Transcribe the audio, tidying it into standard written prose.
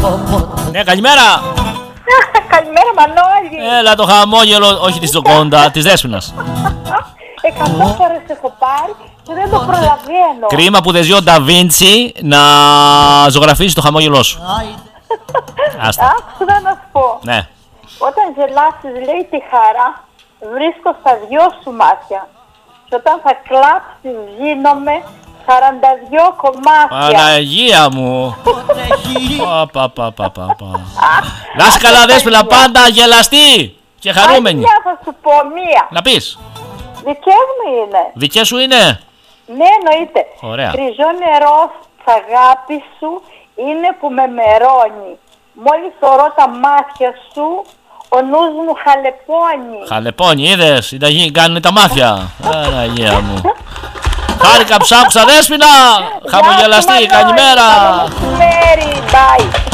Ναι, καλημέρα. Καλημέρα Μανώλη. Έλα το χαμόγελο, όχι της Τζοκόντα, της Δέσποινας. 100 φορές έχω πάρει και δεν το προλαβαίνω. Κρίμα που δεν ζει ο Νταβίντσι να ζωγραφίσει το χαμόγελό σου. Άστα. Άκουσα να σου πω. Ναι. Όταν γελάσεις, λέει, τη χαρά βρίσκω στα δυο σου μάτια. Και όταν θα κλάψεις γίνομαι 42 κομμάτια. Παναγία μου. Να είσαι καλά Δέσποινα, πάντα γελαστή και χαρούμενη. Μια θα σου πω μία. Να πεις. Δικές μου είναι. Δικές σου είναι. Ναι, εννοείται. Ωραία. Χρυζό νερό σ' αγάπη σου είναι που με μερώνει. Μόλις θωρώ τα μάτια σου, ο νους μου χαλεπώνει. Χαλεπώνει, είδες, συνταγή κάνουν τα μάτια. Παναγία μου. Χάρηκα που σ' άκουσα Δέσποινα. Χαμογελαστή, καλημέρα. Καλό μεσημέρι, bye.